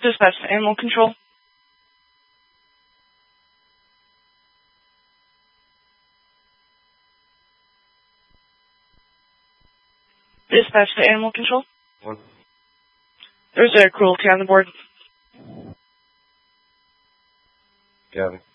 Dispatch to Animal Control. Dispatch to Animal Control. One. There's a cruelty on the board. Got it.